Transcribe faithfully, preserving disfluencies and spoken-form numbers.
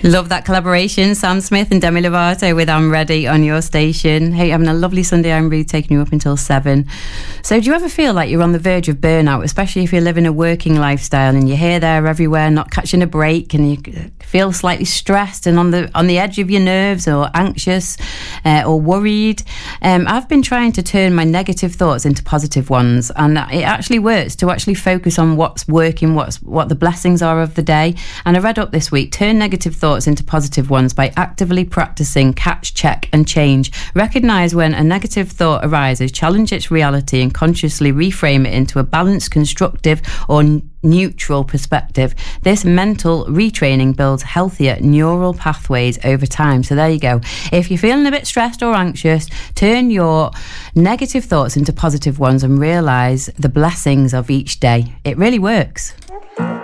Love that collaboration, Sam Smith and Demi Lovato with I'm Ready on your station. Hey, having a lovely Sunday. I'm Ruth, taking you up until seven. So do you ever feel like you're on the verge of burnout, especially if you're living a working lifestyle and you're here, there, everywhere, not catching a break, and you feel slightly stressed and on the on the edge of your nerves, or anxious uh, or worried? Um, I've been trying to turn my negative thoughts into positive ones, and it actually works to actually focus on what's working, what's what the blessings are of the day. And I read up this week, turn negative thoughts into positive ones by actively practicing catch, check and change. Recognise when a negative thought arises, challenge its reality and consciously reframe it into a balanced, constructive or n- neutral perspective. This mental retraining builds healthier neural pathways over time. So there you go. If you're feeling a bit stressed or anxious, turn your negative thoughts into positive ones and realise the blessings of each day. It really works.